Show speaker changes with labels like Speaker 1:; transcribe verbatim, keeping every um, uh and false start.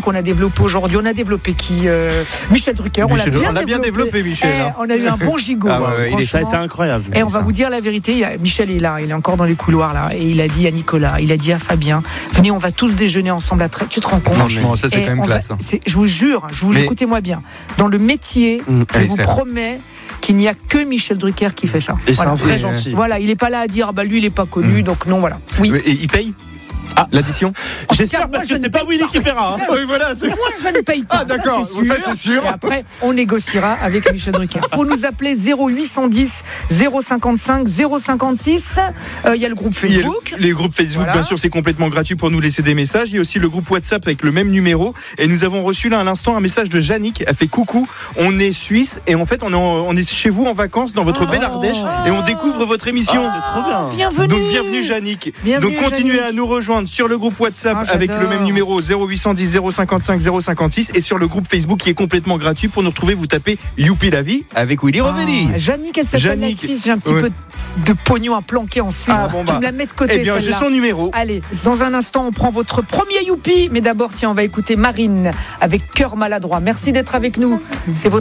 Speaker 1: qu'on a développé aujourd'hui. On a développé qui euh, Michel Drucker.
Speaker 2: Michel,
Speaker 1: on l'a bien,
Speaker 2: on a bien développé, Michel.
Speaker 1: Eh, on a eu un bon gigot.
Speaker 2: Ah ouais,
Speaker 1: hein,
Speaker 2: ça a été incroyable.
Speaker 1: Et on va vous dire la vérité. Michel est là, il est encore dans les couloirs là, et il a dit à Nicolas, il a dit à Fabien, venez, on va tous déjeuner ensemble à Trèves. Tu te rends compte?
Speaker 2: Franchement, ça c'est
Speaker 1: et
Speaker 2: quand même classe.
Speaker 1: Va, c'est, je vous jure, je vous
Speaker 2: Mais...
Speaker 1: écoutez-moi bien. Dans le métier, mmh, je allez, vous promets qu'il n'y a que Michel Drucker qui fait ça.
Speaker 2: Et
Speaker 1: voilà.
Speaker 2: c'est un vrai gentil.
Speaker 1: Voilà, il n'est pas là à dire, bah lui il n'est pas connu, mmh. donc non, voilà. Oui.
Speaker 2: Et il paye? Ah, l'addition?
Speaker 3: J'espère cas, parce que c'est pas Willy qui paiera. Hein.
Speaker 1: Oui, voilà, c'est... Moi, je ne paye pas.
Speaker 2: Ah, d'accord, ça, c'est, ça, c'est sûr.
Speaker 1: Et après, on négociera avec Michel Drucker. Pour nous appeler zéro huit cent dix zéro cinquante-cinq zéro cinquante-six. Il euh, y a le groupe Facebook.
Speaker 2: Le, les groupes Facebook, voilà. Bien sûr, c'est complètement gratuit pour nous laisser des messages. Il y a aussi le groupe WhatsApp avec le même numéro. Et nous avons reçu là à l'instant un message de Yannick. Elle fait coucou. On est suisse et en fait, on est, en, on est chez vous en vacances dans votre oh, baie d'Ardèche oh, et on découvre votre émission.
Speaker 3: Oh, c'est trop bien.
Speaker 1: Bienvenue.
Speaker 2: Donc, bienvenue, Yannick.
Speaker 1: Bienvenue,
Speaker 2: Donc, continuez
Speaker 1: Yannick.
Speaker 2: à nous rejoindre sur le groupe WhatsApp.
Speaker 1: Ah,
Speaker 2: avec le même numéro zéro huit cent dix zéro cinquante-cinq zéro cinquante-six et sur le groupe Facebook qui est complètement gratuit. Pour nous retrouver, vous tapez Youpi la vie avec Willy ah, Revelli.
Speaker 1: Jannick, elle s'appelle la Suisse. J'ai un petit ouais. peu de pognon à planquer en Suisse. Ah, bon, bah. Tu me la mets de côté.
Speaker 2: Eh bien,
Speaker 1: celle-là.
Speaker 2: J'ai son numéro.
Speaker 1: Allez, dans un instant, on prend votre premier Youpi. Mais d'abord, tiens, on va écouter Marine avec Cœur maladroit. Merci d'être avec nous. C'est votre